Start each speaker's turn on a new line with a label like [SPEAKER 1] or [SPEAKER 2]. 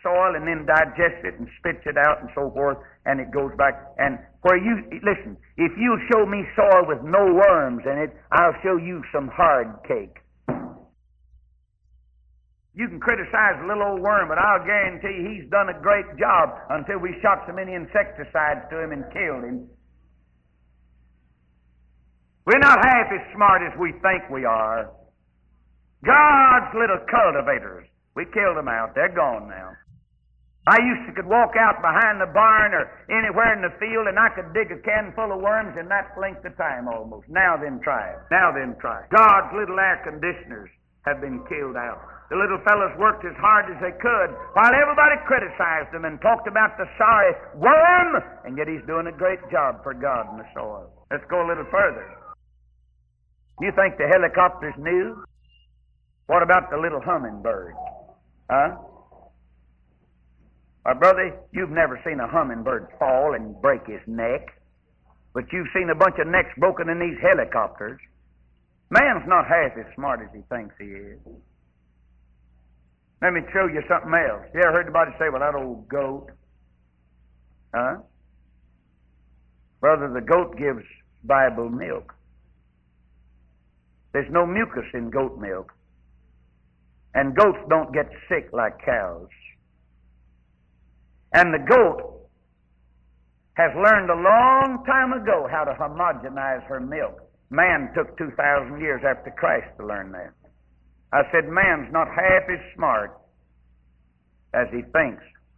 [SPEAKER 1] soil and then digests it and spits it out and so forth, and it goes back. And where you, listen, if you'll show me soil with no worms in it, I'll show you some hard cake. You can criticize a little old worm, but I'll guarantee he's done a great job until we shot so many insecticides to him and killed him. We're not half as smart as we think we are. God's little cultivators, we killed them out. They're gone now. I used to could walk out behind the barn or anywhere in the field and I could dig a can full of worms in that length of time almost. Now then try it. Now then try it. God's little air conditioners have been killed out. The little fellows worked as hard as they could while everybody criticized them and talked about the sorry worm, and yet he's doing a great job for God in the soil. Let's go a little further. You think the helicopter's new? What about the little hummingbird? Huh? Brother, you've never seen a hummingbird fall and break his neck, but you've seen a bunch of necks broken in these helicopters. Man's not half as smart as he thinks he is. Let me show you something else. You ever heard anybody say, well, that old goat? Huh? Brother, the goat gives Bible milk. There's no mucus in goat milk. And goats don't get sick like cows. And the goat has learned a long time ago how to homogenize her milk. Man took 2,000 years after Christ to learn that. I said, man's not half as smart as he thinks